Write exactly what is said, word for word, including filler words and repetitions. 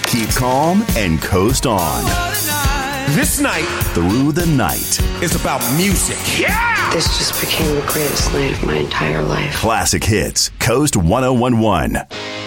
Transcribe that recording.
Keep calm and coast on. This night Through the night. is about music. Yeah! This just became the greatest night of my entire life. Classic hits. Coast ten eleven.